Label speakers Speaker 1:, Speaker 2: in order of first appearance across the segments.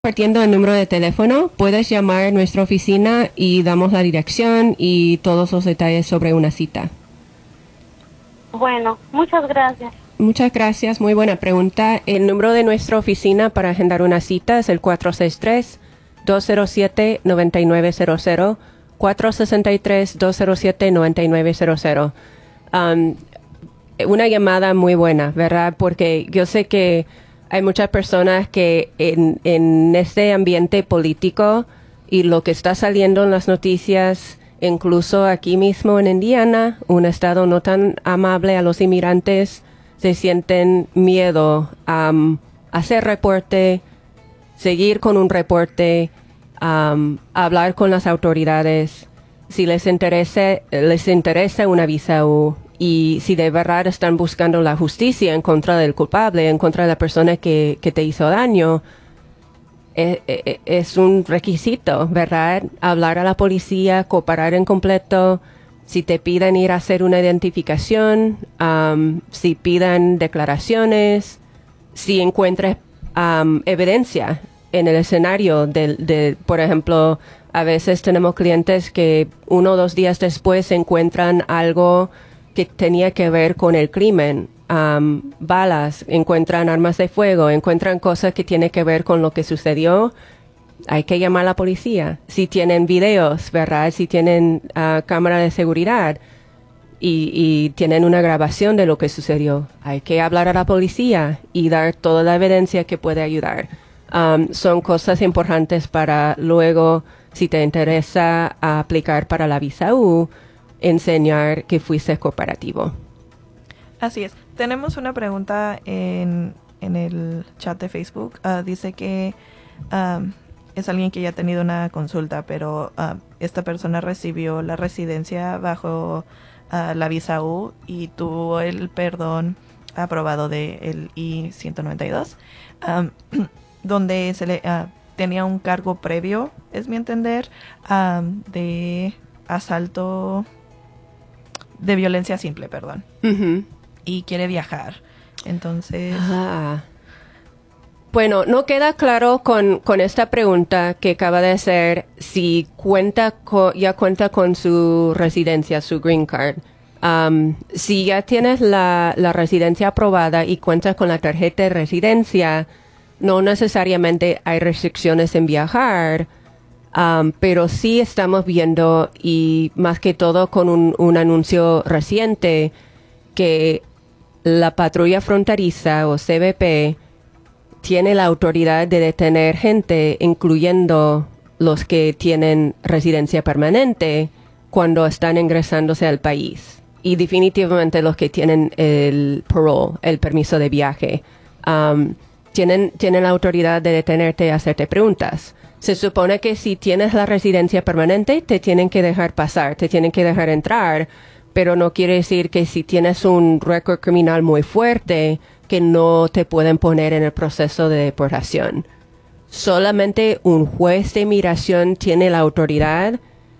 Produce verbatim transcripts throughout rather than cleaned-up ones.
Speaker 1: Compartiendo el número de teléfono, puedes llamar a nuestra oficina y damos la dirección y todos los detalles sobre una cita.
Speaker 2: Bueno, muchas gracias.
Speaker 1: Muchas gracias, muy buena pregunta. El número de nuestra oficina para agendar una cita es el cuatro seis tres, dos cero siete, nueve nueve cero cero, cuatro seis tres, dos cero siete, nueve nueve cero cero. Um, una llamada muy buena, ¿verdad? Porque yo sé que hay muchas personas que en, en este ambiente político y lo que está saliendo en las noticias, incluso aquí mismo en Indiana, un estado no tan amable a los inmigrantes, se sienten miedo a um, hacer reporte, seguir con un reporte, um, hablar con las autoridades, si les interesa, les interesa una visa U. Y si de verdad están buscando la justicia en contra del culpable, en contra de la persona que, que te hizo daño, es, es un requisito, ¿verdad? Hablar a la policía, cooperar en completo. Si te piden ir a hacer una identificación, um, si pidan declaraciones, si encuentres um, evidencia en el escenario de, de, por ejemplo, a veces tenemos clientes que uno o dos días después encuentran algo que tenía que ver con el crimen, um, balas, encuentran armas de fuego, encuentran cosas que tienen que ver con lo que sucedió, hay que llamar a la policía. Si tienen videos, ¿verdad? Si tienen uh, cámara de seguridad y, y tienen una grabación de lo que sucedió, hay que hablar a la policía y dar toda la evidencia que puede ayudar. Um, son cosas importantes para luego, si te interesa aplicar para la visa U, enseñar que fuiste cooperativo.
Speaker 3: Así es. Tenemos una pregunta en, en el chat de Facebook. Uh, dice que um, es alguien que ya ha tenido una consulta, pero uh, esta persona recibió la residencia bajo uh, la visa U y tuvo el perdón aprobado del I ciento noventa y dos, um, donde se le uh, tenía un cargo previo, es mi entender, um, de asalto... de violencia simple, perdón. Uh-huh. Y quiere viajar. Entonces...
Speaker 1: Ah. Bueno, no queda claro con, con esta pregunta que acaba de hacer si cuenta con, ya cuenta con su residencia, su green card. Um, si ya tienes la, la residencia aprobada y cuentas con la tarjeta de residencia, no necesariamente hay restricciones en viajar. Um, pero sí estamos viendo, y más que todo con un, un anuncio reciente, que la patrulla fronteriza o C B P tiene la autoridad de detener gente, incluyendo los que tienen residencia permanente, cuando están ingresándose al país. Y definitivamente los que tienen el parole, el permiso de viaje, um, tienen, tienen la autoridad de detenerte y hacerte preguntas. Se supone que si tienes la residencia permanente, te tienen que dejar pasar, te tienen que dejar entrar, pero no quiere decir que si tienes un récord criminal muy fuerte, que no te pueden poner en el proceso de deportación. Solamente un juez de inmigración tiene la autoridad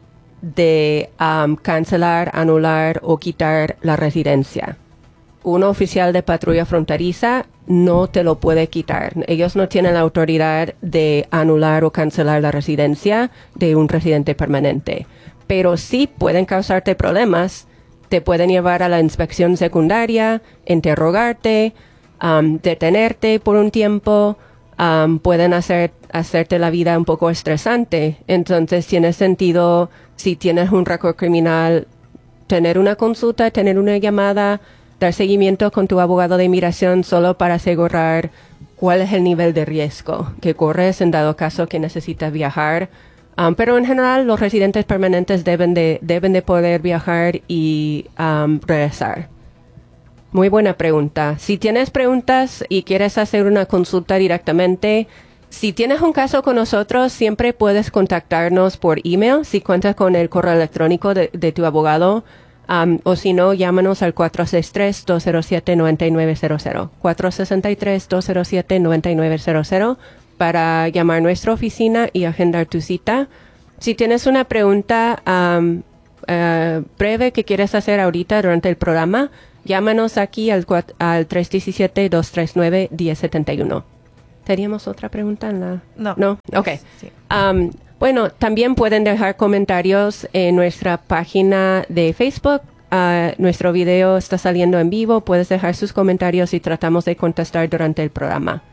Speaker 1: de um, cancelar, anular o quitar la residencia. Un oficial de patrulla fronteriza no te lo puede quitar. Ellos no tienen la autoridad de anular o cancelar la residencia de un residente permanente. Pero sí pueden causarte problemas. Te pueden llevar a la inspección secundaria, interrogarte, um, detenerte por un tiempo. Um, pueden hacer, hacerte la vida un poco estresante. Entonces tiene sentido, si tienes un récord criminal, tener una consulta, tener una llamada, dar seguimiento con tu abogado de inmigración solo para asegurar cuál es el nivel de riesgo que corres en dado caso que necesitas viajar. Um, pero en general los residentes permanentes deben de, deben de poder viajar y um, regresar. Muy buena pregunta. Si tienes preguntas y quieres hacer una consulta directamente, si tienes un caso con nosotros, siempre puedes contactarnos por email si cuentas con el correo electrónico de, de tu abogado. Um, o si no, llámanos al cuatro seis tres, dos cero siete, nueve nueve cero cero. cuatro seis tres, dos cero siete, nueve nueve cero cero para llamar a nuestra oficina y agendar tu cita. Si tienes una pregunta um, uh, breve que quieres hacer ahorita durante el programa, llámanos aquí al, al tres uno siete, dos tres nueve, uno cero siete uno. ¿Teníamos otra pregunta en la...?
Speaker 3: No.
Speaker 1: ¿No? Ok.
Speaker 3: Sí.
Speaker 1: Um, bueno, también pueden dejar comentarios en nuestra página de Facebook. Uh, nuestro video está saliendo en vivo. Puedes dejar sus comentarios y tratamos de contestar durante el programa.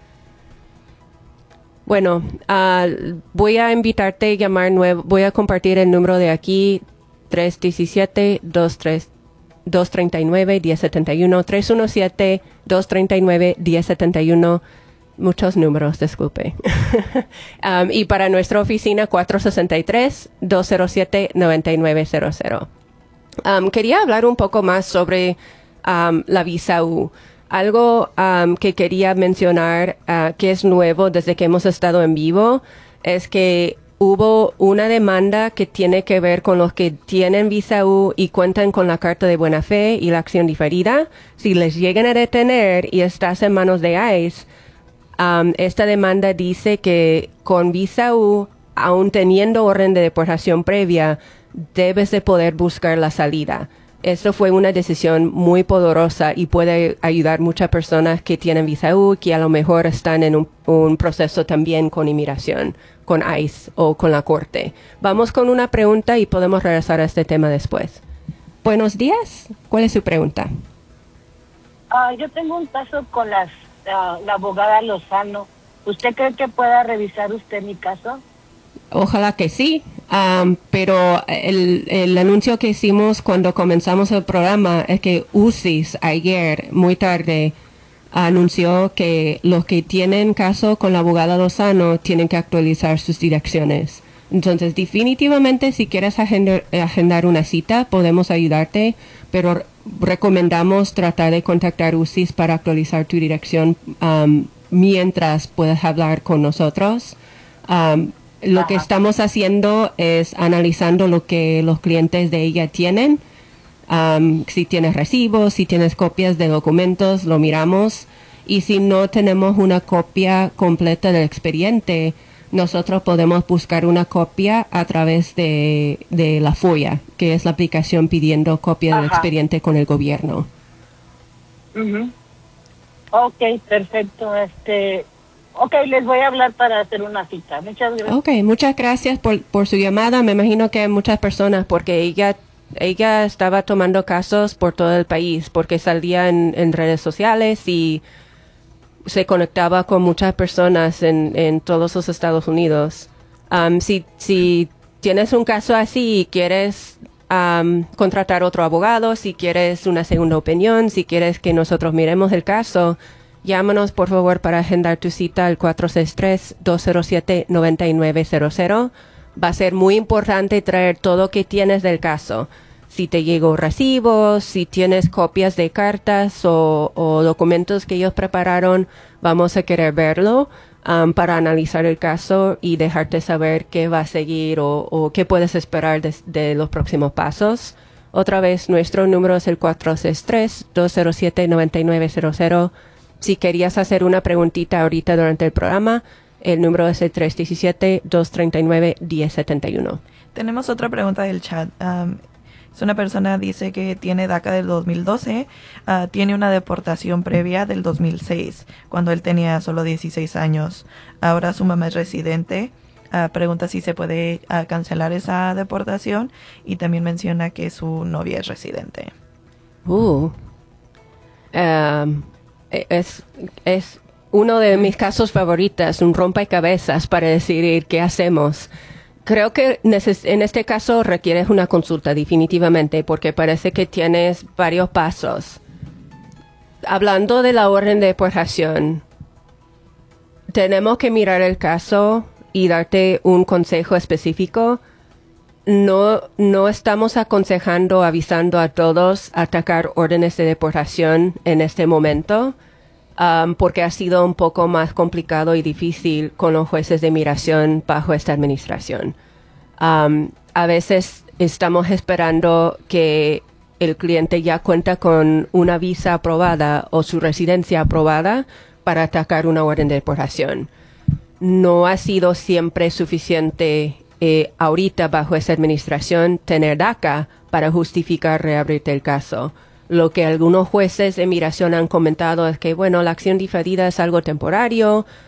Speaker 1: Bueno, uh, voy a invitarte a llamar nuevo. Voy a compartir el número de aquí, tres uno siete, dos tres nueve, uno cero siete uno, tres uno siete, dos tres nueve, uno cero siete uno. Muchos números, disculpe. um, y para nuestra oficina, cuatro seis tres, dos cero siete, nueve nueve cero cero. Um, quería hablar un poco más sobre um, la visa U. Algo um, que quería mencionar uh, que es nuevo desde que hemos estado en vivo es que hubo una demanda que tiene que ver con los que tienen visa U y cuentan con la carta de buena fe y la acción diferida. Si les llegan a detener y estás en manos de ICE, um, esta demanda dice que con visa U, aun teniendo orden de deportación previa, debes de poder buscar la salida. Esto fue una decisión muy poderosa y puede ayudar a muchas personas que tienen visa U, que a lo mejor están en un, un proceso también con inmigración, con ICE o con la corte. Vamos con una pregunta y podemos regresar a este tema después. Buenos días. ¿Cuál es su pregunta?
Speaker 2: Uh, yo tengo un caso con las, uh, la abogada Lozano. ¿Usted cree que pueda revisar usted mi caso?
Speaker 1: Ojalá que sí, um, pero el, el anuncio que hicimos cuando comenzamos el programa es que U C I S ayer, muy tarde, anunció que los que tienen caso con la abogada Lozano tienen que actualizar sus direcciones. Entonces, definitivamente, si quieres agendar, agendar una cita, podemos ayudarte, pero recomendamos tratar de contactar U C I S para actualizar tu dirección um, mientras puedas hablar con nosotros. Um, Lo Ajá. que estamos haciendo es analizando lo que los clientes de ella tienen. Um, si tienes recibos, si tienes copias de documentos, lo miramos. Y si no tenemos una copia completa del expediente, nosotros podemos buscar una copia a través de, de la FOIA, que es la aplicación pidiendo copia Ajá. del expediente con el gobierno.
Speaker 2: Uh-huh. Ok, perfecto. Este... Ok, les voy a hablar para hacer una cita. Muchas gracias.
Speaker 1: Ok, muchas gracias por, por su llamada. Me imagino que hay muchas personas porque ella ella estaba tomando casos por todo el país porque salía en, en redes sociales y se conectaba con muchas personas en, en todos los Estados Unidos. Um, si, si tienes un caso así y quieres um, contratar otro abogado, si quieres una segunda opinión, si quieres que nosotros miremos el caso, llámanos, por favor, para agendar tu cita al cuatro seis tres, dos cero siete, nueve nueve cero cero. Va a ser muy importante traer todo lo que tienes del caso. Si te llegó recibos, si tienes copias de cartas o, o documentos que ellos prepararon, vamos a querer verlo um, para analizar el caso y dejarte saber qué va a seguir o, o qué puedes esperar de, de los próximos pasos. Otra vez, nuestro número es el cuatro seis tres, dos cero siete, nueve nueve cero cero. Si querías hacer una preguntita ahorita durante el programa, el número es el tres uno siete, dos tres nueve, uno cero siete uno.
Speaker 3: Tenemos otra pregunta del chat. Um, es una persona dice que tiene DACA del dos mil doce, uh, tiene una deportación previa del dos mil seis, cuando él tenía solo dieciséis años. Ahora su mamá es residente. Uh, pregunta si se puede uh, cancelar esa deportación y también menciona que su novia es residente.
Speaker 1: Uh. Um. Es, es uno de mis casos favoritos, un rompecabezas para decidir qué hacemos. Creo que neces- en este caso requieres una consulta definitivamente porque parece que tienes varios pasos. Hablando de la orden de deportación, tenemos que mirar el caso y darte un consejo específico. No, no estamos aconsejando, avisando a todos atacar órdenes de deportación en este momento, um, porque ha sido un poco más complicado y difícil con los jueces de inmigración bajo esta administración. Um, a veces estamos esperando que el cliente ya cuenta con una visa aprobada o su residencia aprobada para atacar una orden de deportación. No ha sido siempre suficiente Eh, ahorita bajo esa administración tener DACA para justificar reabrirte el caso. Lo que algunos jueces de inmigración han comentado es que, bueno, la acción diferida es algo temporario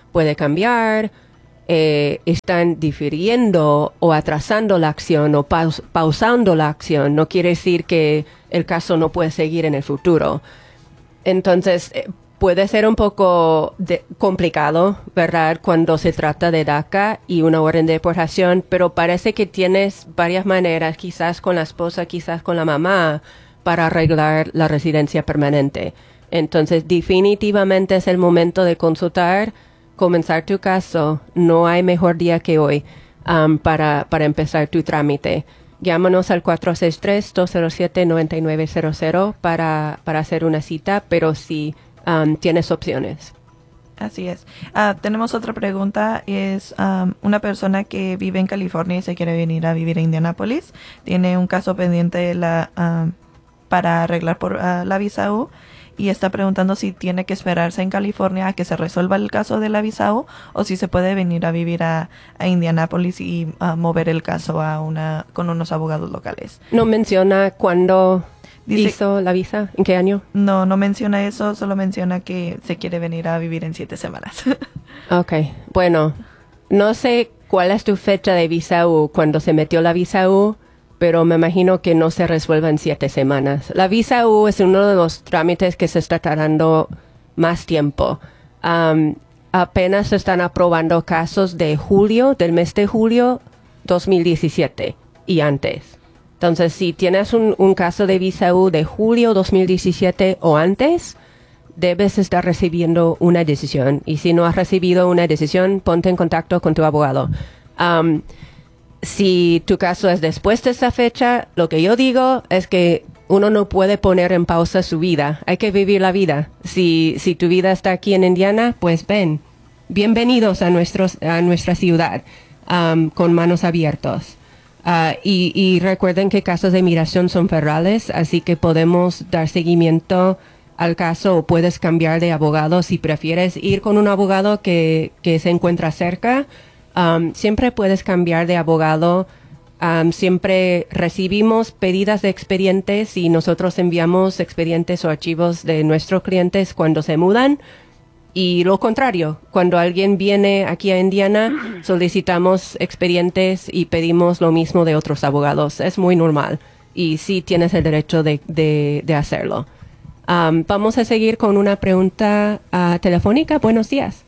Speaker 1: puede cambiar, eh, están difiriendo o atrasando la acción o paus- pausando la acción. No quiere decir que el caso no puede seguir en el futuro. Entonces, eh, puede ser un poco de- complicado, ¿verdad?, cuando se trata de DACA y una orden de deportación, pero parece que tienes varias maneras, quizás con la esposa, quizás con la mamá, para arreglar la residencia permanente. Entonces, definitivamente es el momento de consultar, comenzar tu caso. No hay mejor día que hoy um, para, para empezar tu trámite. Llámanos al cuatro seis tres, dos cero siete, nueve nueve cero cero para, para hacer una cita, pero sí um, tienes opciones.
Speaker 3: Así es. Uh, tenemos otra pregunta. Es um, una persona que vive en California y se quiere venir a vivir a Indianápolis. Tiene un caso pendiente la, um, para arreglar por uh, la visa U y está preguntando si tiene que esperarse en California a que se resuelva el caso de la visa U o si se puede venir a vivir a, a Indianápolis y uh, mover el caso a una con unos abogados locales.
Speaker 1: ¿No menciona cuándo
Speaker 3: Dice,
Speaker 1: hizo la visa? ¿En qué año?
Speaker 3: No, no menciona eso, solo menciona que se quiere venir a vivir en siete semanas.
Speaker 1: Ok, bueno, no sé cuál es tu fecha de visa U cuando se metió la visa U, pero me imagino que no se resuelva en siete semanas. La visa U es uno de los trámites que se está tardando más tiempo. Um, apenas se están aprobando casos de julio, del mes de julio dos mil diecisiete y antes. Entonces, si tienes un, un caso de visa U de julio dos mil diecisiete o antes, debes estar recibiendo una decisión. Y si no has recibido una decisión, ponte en contacto con tu abogado. Um, Si tu caso es después de esa fecha, lo que yo digo es que uno no puede poner en pausa su vida. Hay que vivir la vida. Si, si tu vida está aquí en Indiana, pues ven. Bienvenidos a, nuestros, a nuestra ciudad um, con manos abiertas. Uh, y, y recuerden que casos de migración son federales, así que podemos dar seguimiento al caso o puedes cambiar de abogado si prefieres ir con un abogado que, que se encuentra cerca. Um, siempre puedes cambiar de abogado. Um, siempre recibimos pedidas de expedientes y nosotros enviamos expedientes o archivos de nuestros clientes cuando se mudan. Y lo contrario, cuando alguien viene aquí a Indiana, solicitamos expedientes y pedimos lo mismo de otros abogados. Es muy normal y sí tienes el derecho de, de, de hacerlo. Um, vamos a seguir con una pregunta uh, telefónica. Buenos días.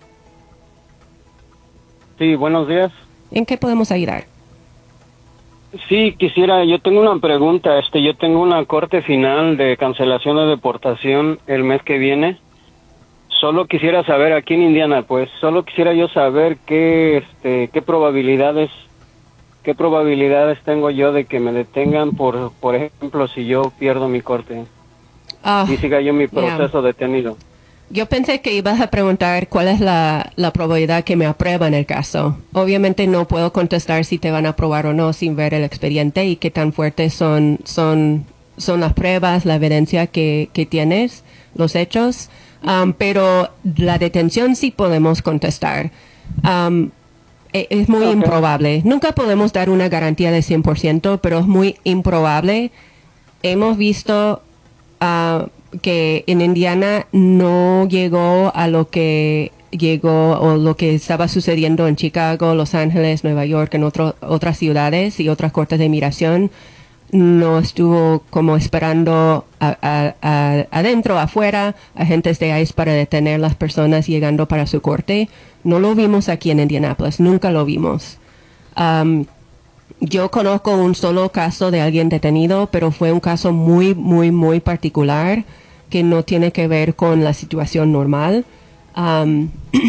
Speaker 4: Sí, buenos días.
Speaker 1: ¿En qué podemos ayudar?
Speaker 4: Sí, quisiera, yo tengo una pregunta, este, yo tengo una corte final de cancelación de deportación el mes que viene. Solo quisiera saber, aquí en Indiana, pues, solo quisiera yo saber qué, este, qué probabilidades, qué probabilidades tengo yo de que me detengan por, por ejemplo, si yo pierdo mi corte
Speaker 1: Uh,
Speaker 4: y siga yo mi proceso
Speaker 1: yeah.
Speaker 4: detenido.
Speaker 1: Yo pensé que ibas a preguntar cuál es la, la probabilidad que me aprueban el caso. Obviamente no puedo contestar si te van a aprobar o no sin ver el expediente y qué tan fuertes son, son, son las pruebas, la evidencia que, que tienes, los hechos. Um, pero la detención sí podemos contestar. Um, e, es muy
Speaker 4: okay.
Speaker 1: improbable. Nunca podemos dar una garantía de cien por ciento, pero es muy improbable. Hemos visto Uh, que en Indiana no llegó a lo que llegó o lo que estaba sucediendo en Chicago, Los Ángeles, Nueva York, en otro, otras ciudades y otras cortes de inmigración. No estuvo como esperando a, a, a, adentro, afuera, agentes de I C E para detener las personas llegando para su corte. No lo vimos aquí en Indianápolis, nunca lo vimos. Um, Yo conozco un solo caso de alguien detenido, pero fue un caso muy, muy, muy particular que no tiene que ver con la situación normal. Um,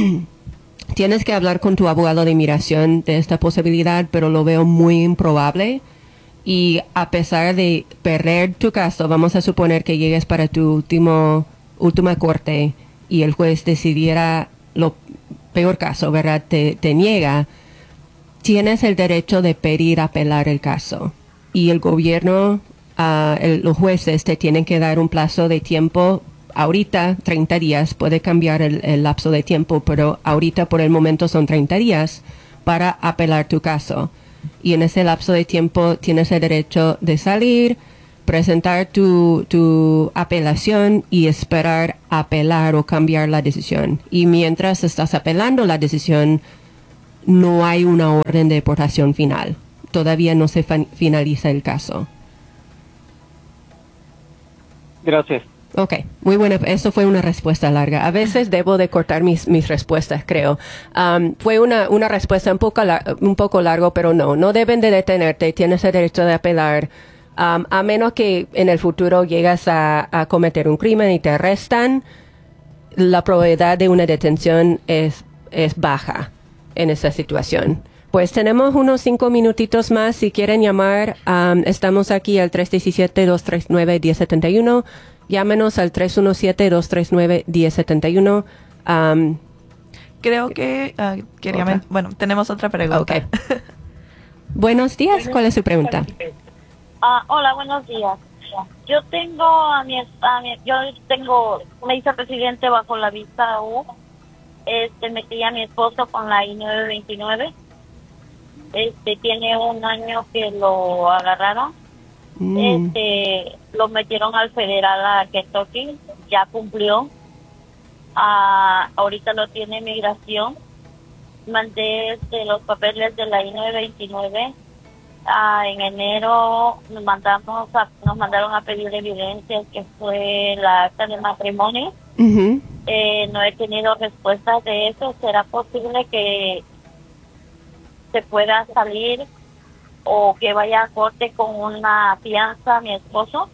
Speaker 1: tienes que hablar con tu abogado de inmigración de esta posibilidad, pero lo veo muy improbable. Y a pesar de perder tu caso, vamos a suponer que llegues para tu último, última corte y el juez decidiera lo peor caso, ¿verdad? Te, te niega. Tienes el derecho de pedir apelar el caso y el gobierno, uh, el, los jueces te tienen que dar un plazo de tiempo. Ahorita treinta días, puede cambiar el, el lapso de tiempo, pero ahorita por el momento son treinta días para apelar tu caso. Y en ese lapso de tiempo tienes el derecho de salir, presentar tu, tu apelación y esperar apelar o cambiar la decisión. Y mientras estás apelando la decisión, no hay una orden de deportación final. Todavía no se finaliza el caso.
Speaker 4: Gracias.
Speaker 1: Ok, muy buena. Eso fue una respuesta larga. A veces debo de cortar mis, mis respuestas, creo. Um, fue una, una respuesta un poco, un poco largo, pero no. No deben de detenerte. Tienes el derecho de apelar. Um, a menos que en el futuro llegas a, a cometer un crimen y te arrestan, la probabilidad de una detención es, es baja en esa situación. Pues tenemos unos cinco minutitos más. Si quieren llamar, um, estamos aquí al tres uno siete, dos tres nueve, uno cero siete uno. Llámenos al tres uno siete, dos tres nueve, uno cero siete uno. Um,
Speaker 3: Creo que uh, quería... Bueno, tenemos otra pregunta.
Speaker 1: Okay. Buenos días. ¿Cuál es su pregunta?
Speaker 5: Uh, hola, buenos días. Yo tengo a mi, a mi... Yo tengo... Me hice residente bajo la visa U. Este, metí a mi esposo con la I nueve veintinueve. Este, tiene un año que lo agarraron. Mm. Este, lo metieron al federal a Kentucky, ya cumplió. Ah, ahorita lo tiene migración. Mandé este, los papeles de la I nueve veintinueve. Ah, en enero nos mandamos a, nos mandaron a pedir evidencia que fue la acta de matrimonio.
Speaker 1: Uh-huh.
Speaker 5: Eh, no he tenido respuestas de eso. ¿Será posible que se pueda salir o que vaya a corte con una fianza a mi esposo?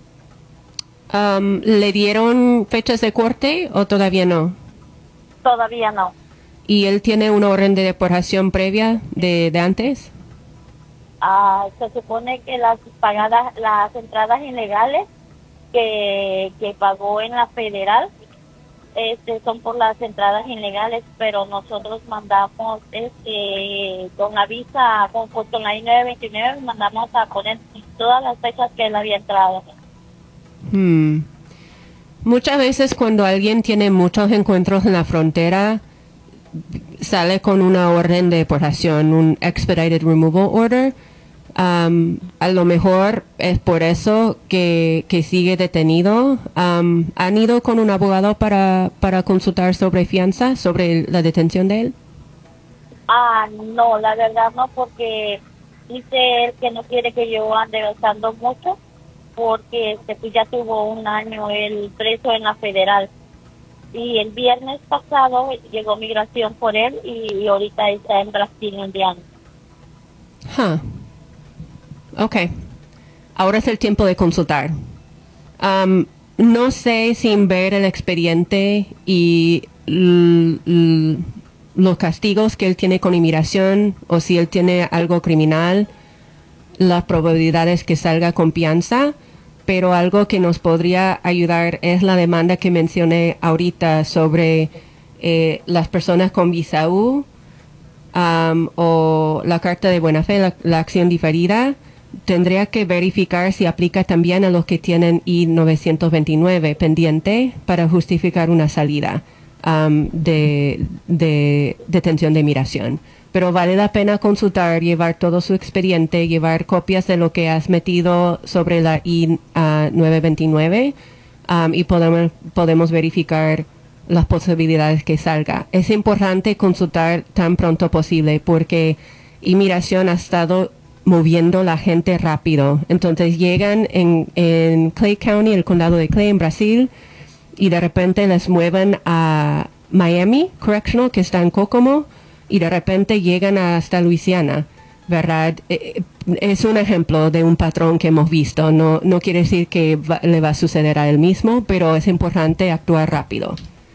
Speaker 1: Um, ¿Le dieron fechas de corte o todavía no?
Speaker 5: Todavía no.
Speaker 1: ¿Y él tiene una orden de deportación previa de, de antes?
Speaker 5: Ah, se supone que las pagadas, las entradas ilegales que, que pagó en la federal, este, son por las entradas ilegales, pero nosotros mandamos este con la visa, con, con la I nueve veintinueve, mandamos a poner todas las fechas que él había entrado.
Speaker 1: Hmm. Muchas veces cuando alguien tiene muchos encuentros en la frontera, sale con una orden de deportación, un expedited removal order. Um, a lo mejor es por eso que, que sigue detenido. Um, ¿Han ido con un abogado para, para consultar sobre fianza, sobre la detención de él?
Speaker 5: Ah, no, la verdad no, porque dice él que no quiere que yo ande gastando mucho, porque este, pues ya tuvo un año el preso en la federal. Y el viernes pasado llegó migración por él y, y ahorita está en Brasil, Indiana.
Speaker 1: Huh. Ok. Ahora es el tiempo de consultar. Um, no sé sin ver el expediente y l- l- los castigos que él tiene con inmigración o si él tiene algo criminal, las probabilidades que salga con fianza, pero algo que nos podría ayudar es la demanda que mencioné ahorita sobre eh, las personas con visa U um, o la carta de buena fe, la, la acción diferida. Tendría que verificar si aplica también a los que tienen I novecientos veintinueve pendiente para justificar una salida um, de, de detención de migración. Pero vale la pena consultar, llevar todo su expediente, llevar copias de lo que has metido sobre la I nueve veintinueve um, y podemos, podemos verificar las posibilidades que salga. Es importante consultar tan pronto posible porque inmigración ha estado moviendo la gente rápido. Entonces llegan en, en Clay County, el condado de Clay, en Brasil, y de repente les mueven a Miami Correctional, que está en Kokomo, y de repente llegan hasta Luisiana, ¿verdad? Eh, es un ejemplo de un patrón que hemos visto. No, no quiere decir que va, le va a suceder a él mismo, pero es importante actuar rápido.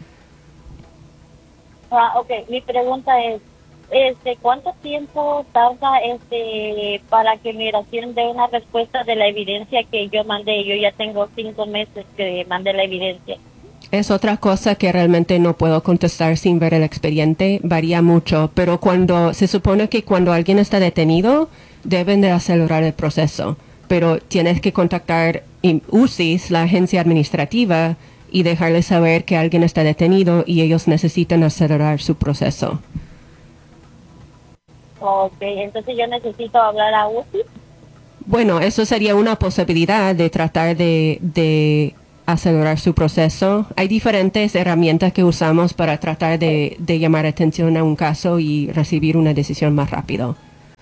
Speaker 5: Ah, ok, mi pregunta es, este, ¿cuánto tiempo tarda este para que migración dé una respuesta de la evidencia que yo mandé? Yo ya tengo cinco meses que mandé la evidencia.
Speaker 1: Es otra cosa que realmente no puedo contestar sin ver el expediente, varía mucho, pero cuando se supone que cuando alguien está detenido, deben de acelerar el proceso, pero tienes que contactar U C I S, la agencia administrativa, y dejarles saber que alguien está detenido y ellos necesitan acelerar su proceso.
Speaker 5: Ok, entonces yo necesito hablar a U C I S.
Speaker 1: Bueno, eso sería una posibilidad de tratar de, de acelerar su proceso. Hay diferentes herramientas que usamos para tratar de, de llamar atención a un caso y recibir una decisión más rápido.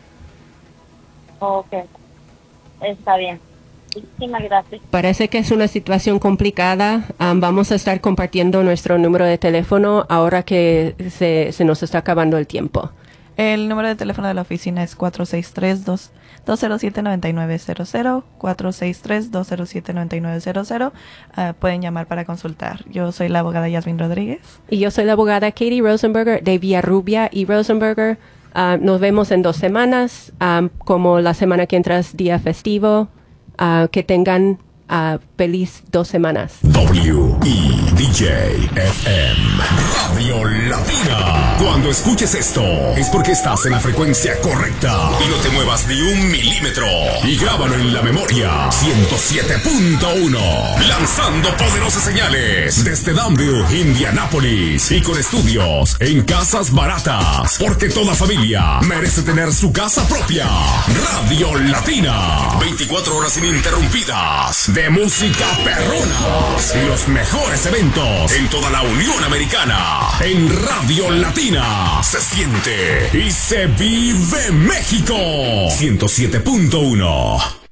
Speaker 5: Ok, está bien. Muchísimas gracias.
Speaker 1: Parece que es una situación complicada. Um, vamos a estar compartiendo nuestro número de teléfono ahora que se, se nos está acabando el tiempo.
Speaker 3: El número de teléfono de la oficina es cuatro seis tres, dos cero siete, nueve nueve cero cero, cuatro seis tres, dos cero siete, nueve nueve cero cero. Uh, pueden llamar para consultar. Yo soy la abogada Yasmin Rodríguez.
Speaker 1: Y yo soy la abogada Katie Rosenberger de Villarrubia y Rosenberger. Uh, nos vemos en dos semanas, um, como la semana que entra es día festivo. Uh, que tengan uh, feliz dos semanas.
Speaker 6: W E D J F M Radio Latina. Cuando escuches esto es porque estás en la frecuencia correcta y no te muevas ni un milímetro. Y grábalo en la memoria. ciento siete punto uno. Lanzando poderosas señales desde Danville, Indianápolis, y con estudios en casas baratas, porque toda familia merece tener su casa propia. Radio Latina, veinticuatro horas ininterrumpidas de música perrona y los mejores eventos en toda la Unión Americana. En Radio Latina se siente y se vive México. ciento siete punto uno.